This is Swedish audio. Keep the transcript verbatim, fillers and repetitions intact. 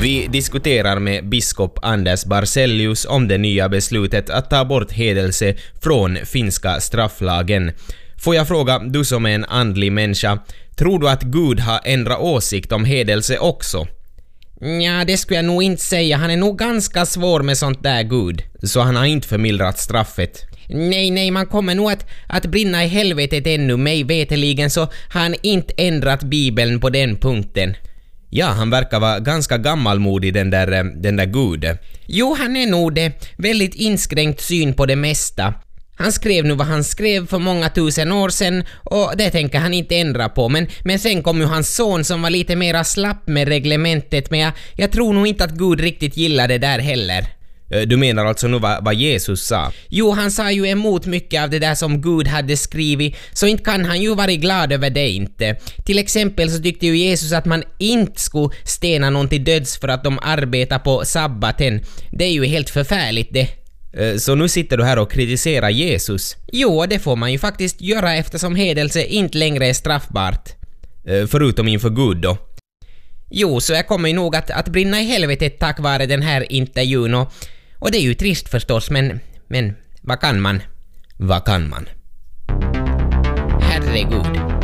Vi diskuterar med biskop Anders Barcellius om det nya beslutet att ta bort hedelse från finska strafflagen. Får jag fråga, du som är en andlig människa, tror du att Gud har ändrat åsikt om hedelse också? Ja, det skulle jag nog inte säga. Han är nog ganska svår med sånt där Gud. Så han har inte förmildrat straffet? Nej, nej, man kommer nog att, att brinna i helvetet ännu. Mig veteligen så har han inte ändrat Bibeln på den punkten. Ja, han verkar vara ganska gammalmodig, den där, den där Gud. Jo, han är nog det. Väldigt inskränkt syn på det mesta. Han skrev nu vad han skrev för många tusen år sedan och det tänker han inte ändra på. Men, men sen kom ju hans son som var lite mera slapp med reglementet. Men jag, jag tror nog inte att Gud riktigt gillade det där heller. Du menar alltså nu vad, vad Jesus sa? Jo, han sa ju emot mycket av det där som Gud hade skrivit, så inte kan han ju vara glad över det inte. Till exempel så tyckte ju Jesus att man inte skulle stena någon till döds för att de arbetar på sabbaten. Det är ju helt förfärligt det. Så nu sitter du här och kritiserar Jesus? Jo, det får man ju faktiskt göra eftersom hedelse inte längre är straffbart. Förutom inför Gud då? Jo, så jag kommer ju nog att, att brinna i helvetet tack vare den här intervjun och, och det är ju trist förstås, men, men vad kan man? Vad kan man? Herregud.